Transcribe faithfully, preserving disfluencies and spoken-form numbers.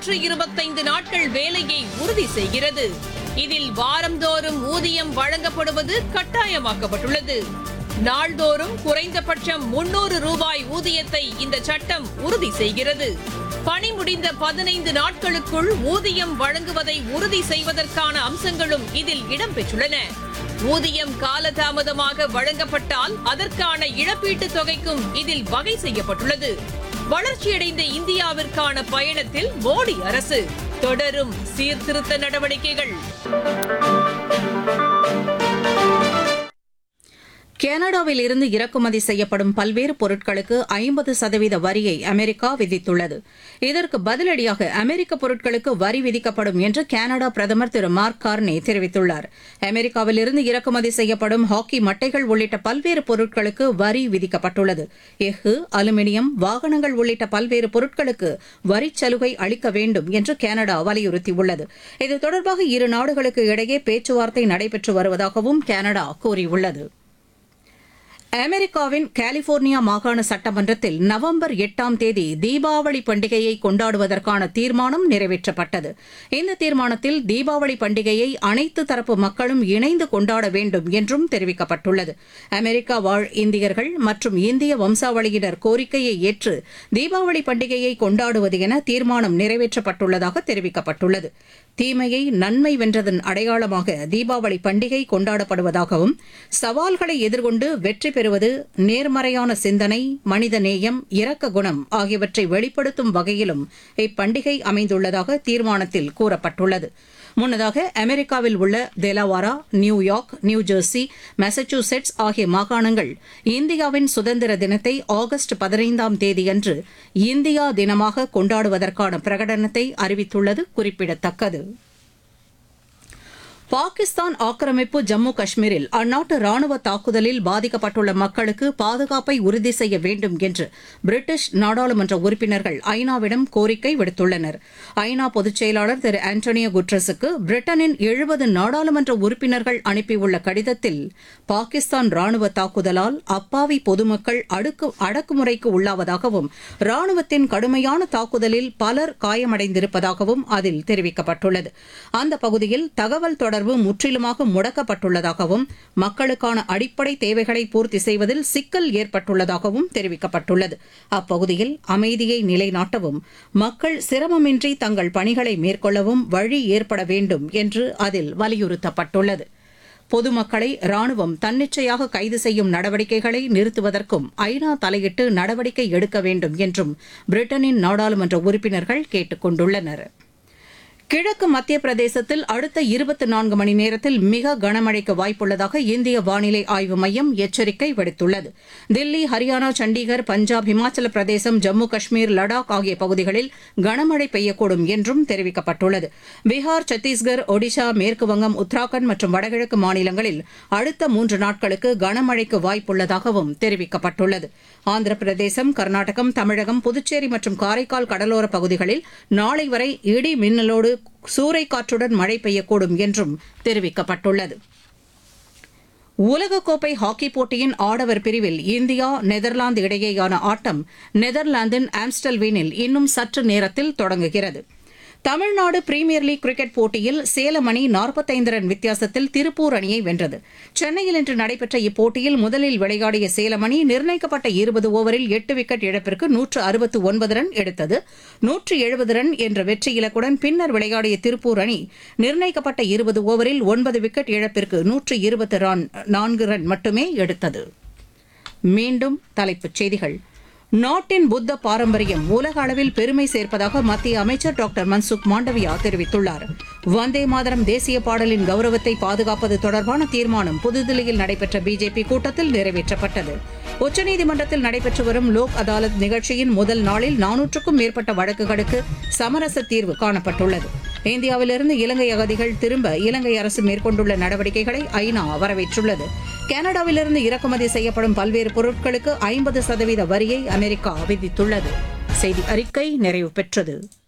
நூற்று இருபத்தைந்து நாட்கள் வேலையை உறுதி செய்கிறது. இதில் வாரந்தோறும் ஊதியம் வழங்கப்படுவது கட்டாயமாக்கப்பட்டுள்ளது. நாள்தோறும் குறைந்தபட்சம் முன்னூறு ரூபாய் ஊதியத்தை இந்த சட்டம் உறுதி செய்கிறது. பணி முடிந்த பதினைந்து நாட்களுக்குள் ஊதியம் வழங்குவதை உறுதி செய்வதற்கான அம்சங்களும் இதில் இடம்பெற்றுள்ளன. ஊதியம் காலதாமதமாக வழங்கப்பட்டால் அதற்கான இழப்பீட்டுத் தொகைக்கும் இதில் வகை செய்யப்பட்டுள்ளது. வளர்ச்சியடைந்த இந்தியாவிற்கான பயணத்தில் மோடி அரசு தொடரும் சீர்திருத்த நடவடிக்கைகள். கனடாவில் இருந்து இறக்குமதி செய்யப்படும் பல்வேறு பொருட்களுக்கு ஐம்பது சதவீத வரியை அமெரிக்கா விதித்துள்ளது. இதற்கு பதிலடியாக அமெரிக்க பொருட்களுக்கு வரி விதிக்கப்படும் என்று கனடா பிரதமர் திரு மார்க் கார்னே தெரிவித்துள்ளார். அமெரிக்காவில் இருந்து இறக்குமதி செய்யப்படும் ஹாக்கி மட்டைகள் உள்ளிட்ட பல்வேறு பொருட்களுக்கு வரி விதிக்கப்பட்டுள்ளது. எஃகு, அலுமினியம், வாகனங்கள் உள்ளிட்ட பல்வேறு பொருட்களுக்கு வரிச் சலுகை அளிக்க வேண்டும் என்று கனடா வலியுறுத்தியுள்ளது. இது தொடர்பாக இரு நாடுகளுக்கு இடையே பேச்சுவார்த்தை நடைபெற்று வருவதாகவும் கனடா கூறியுள்ளது. அமெரிக்காவின் கலிபோர்னியா மாகாண சட்டமன்றத்தில் நவம்பர் எட்டாம் தேதி தீபாவளி பண்டிகையை கொண்டாடுவதற்கான தீர்மானம் நிறைவேற்றப்பட்டது. இந்த தீர்மானத்தில் தீபாவளி பண்டிகையை அனைத்து தரப்பு மக்களும் இணைந்து கொண்டாட வேண்டும் என்றும் தெரிவிக்கப்பட்டுள்ளது. அமெரிக்கா வாழ் இந்தியர்கள் மற்றும் இந்திய வம்சாவளியினர் கோரிக்கையை ஏற்று தீபாவளி பண்டிகையை கொண்டாடுவது என தீர்மானம் நிறைவேற்றப்பட்டுள்ளதாக தெரிவிக்கப்பட்டுள்ளது. தீமையை நன்மை வென்றதன் அடையாளமாக தீபாவளி பண்டிகை கொண்டாடப்படுவதாகவும் சவால்களை எதிர்கொண்டு வெற்றி பெறுவது நேர்மறையான சிந்தனை, மனிதநேயம், இரக்க குணம் ஆகியவற்றை வெளிப்படுத்தும் வகையிலும் இப்பண்டிகை அமைந்துள்ளதாக தீர்மானத்தில் கூறப்பட்டுள்ளது. முன்னதாக அமெரிக்காவில் உள்ள டெலவாரா, நியூயார்க், நியூஜெர்சி, மாசச்சூசெட்ஸ் ஆகிய மாகாணங்கள் இந்தியாவின் சுதந்திர தினத்தை ஆகஸ்ட் பதினைந்தாம் தேதியன்று இந்தியா தினமாக கொண்டாடுவதற்கான பிரகடனத்தை அறிவித்துள்ளது குறிப்பிடத்தக்கது. பாகிஸ்தான் ஆக்கிரமிப்பு ஜம்மு காஷ்மீரில் அந்நாட்டு ராணுவ தாக்குதலில் பாதிக்கப்பட்டுள்ள மக்களுக்கு பாதுகாப்பை உறுதி செய்ய வேண்டும் என்று பிரிட்டிஷ் நாடாளுமன்ற உறுப்பினர்கள் ஐநாவிடம் கோரிக்கை விடுத்துள்ளனர். ஐநா பொதுச் செயலாளர் திரு ஆண்டனியோ குட்ரஸுக்கு பிரிட்டனின் எழுபது நாடாளுமன்ற உறுப்பினர்கள் அனுப்பியுள்ள கடிதத்தில் பாகிஸ்தான் ராணுவ தாக்குதலால் அப்பாவி பொதுமக்கள் அடுக்கு அடக்குமுறைக்கு உள்ளாவதாகவும் ராணுவத்தின் கடுமையான தாக்குதலில் பலர் காயமடைந்திருப்பதாகவும் அதில் தெரிவிக்கப்பட்டுள்ளது. அந்த பகுதியில் தகவல் தொடர்பு முற்றிலுமாக முடக்கப்பட்டுள்ளதாகவும் மக்களுக்கான அடிப்படை தேவைகளை பூர்த்தி செய்வதில் சிக்கல் ஏற்பட்டுள்ளதாகவும் தெரிவிக்கப்பட்டுள்ளது. அப்பகுதியில் அமைதியை நிலைநாட்டவும் மக்கள் சிரமமின்றி தங்கள் பணிகளை மேற்கொள்ளவும் வழி ஏற்பட வேண்டும் என்று அதில் வலியுறுத்தப்பட்டுள்ளது. பொதுமக்களை ராணுவம் தன்னிச்சையாக கைது செய்யும் நடவடிக்கைகளை நிறுத்துவதற்கும் ஐநா தலையிட்டு நடவடிக்கை எடுக்க வேண்டும் என்றும் பிரிட்டனின் நாடாளுமன்ற உறுப்பினர்கள் கேட்டுக் கொண்டுள்ளனர். கிழக்கு மத்திய பிரதேசத்தில் அடுத்த இருபத்தி நான்கு மணி நேரத்தில் மிக கனமழைக்கு வாய்ப்புள்ளதாக இந்திய வானிலை ஆய்வு மையம் எச்சரிக்கை விடுத்துள்ளது. தில்லி, ஹரியானா, சண்டிகர், பஞ்சாப், இமாச்சல பிரதேசம், ஜம்மு காஷ்மீர், லடாக் ஆகிய பகுதிகளில் கனமழை பெய்யக்கூடும் என்றும் தெரிவிக்கப்பட்டுள்ளது. பீகார், சத்தீஸ்கர், ஒடிஷா, மேற்குவங்கம், உத்தராகண்ட் மற்றும் வடகிழக்கு மாநிலங்களில் அடுத்த மூன்று நாட்களுக்கு கனமழைக்கு வாய்ப்புள்ளதாகவும் தெரிவிக்கப்பட்டுள்ளது. ஆந்திர பிரதேசம், கர்நாடகம், தமிழகம், புதுச்சேரி மற்றும் காரைக்கால் கடலோர பகுதிகளில் நாளை வரை இடி மின்னலோடு சூறைக்காற்றுடன் மழை பெய்யக்கூடும் என்றும் தெரிவிக்கப்பட்டுள்ளது. உலகக்கோப்பை ஹாக்கி போட்டியின் ஆடவர் பிரிவில் இந்தியா நெதர்லாந்து இடையேயான ஆட்டம் நெதர்லாந்தின் ஆம்ஸ்டல்வீனில் இன்னும் சற்று நேரத்தில் தொடங்குகிறது. தமிழ்நாடு பிரீமியர் லீக் கிரிக்கெட் போட்டியில் சேலம் அணி நாற்பத்தைந்து ரன் வித்தியாசத்தில் திருப்பூர் அணியை வென்றது. சென்னையில் இன்று நடைபெற்ற இப்போட்டியில் முதலில் விளையாடிய சேலம் அணி நிர்ணயிக்கப்பட்ட இருபது ஓவரில் எட்டு விக்கெட் இழப்பிற்கு நூற்று அறுபத்து ஒன்பது ரன் எடுத்தது. நூற்று எழுபது ரன் என்ற வெற்றி இலக்குடன் பின்னர் விளையாடிய திருப்பூர் அணி நிர்ணயிக்கப்பட்ட இருபது ஓவரில் ஒன்பது விக்கெட் இழப்பிற்கு நூற்று இருபத்து நான்கு ரன் மட்டுமே எடுத்தது. மீண்டும் தலைப்புச் செய்திகள். நாட்டின் புத்த பாரம்பரியம் உலக அளவில் பெருமை சேர்ப்பதாக மத்திய அமைச்சர் டாக்டர் மன்சுக் மாண்டவியா தெரிவித்துள்ளார். வந்தே மாதரம் தேசிய பாடலின் கௌரவத்தை பாதுகாப்பது தொடர்பான தீர்மானம் புதுதில்லியில் நடைபெற்ற பிஜேபி கூட்டத்தில் நிறைவேற்றப்பட்டது. உச்சநீதிமன்றத்தில் நடைபெற்று வரும் லோக் அதாலத் நிகழ்ச்சியின் முதல் நாளில் நானூற்றுக்கும் மேற்பட்ட வழக்குகளுக்கு சமரச தீர்வு காணப்பட்டுள்ளது. இந்தியாவிலிருந்து இலங்கை அகதிகள் திரும்ப இலங்கை அரசு மேற்கொண்டுள்ள நடவடிக்கைகளை ஐநா வரவேற்றுள்ளது. கனடாவிலிருந்து இறக்குமதி செய்யப்படும் பல்வேறு பொருட்களுக்கு ஐம்பது சதவீத வரியை அமெரிக்கா விதித்துள்ளது. செய்தி அறிக்கை நிறைவு பெற்றது.